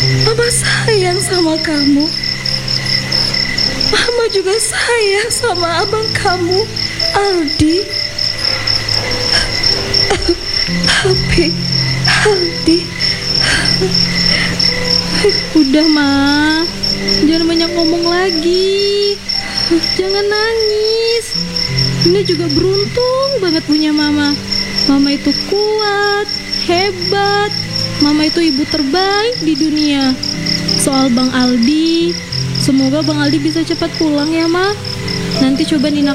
Mama sayang sama kamu. Mama juga sayang sama abang kamu, Aldi. Tapi Aldi, Udah, Ma. Jangan banyak ngomong lagi. Jangan nangis. Ini juga beruntung banget punya Mama. Mama itu kuat, hebat. Mama itu ibu terbaik di dunia. Soal Bang Aldi, semoga Bang Aldi bisa cepat pulang ya, Ma. Nanti coba Nina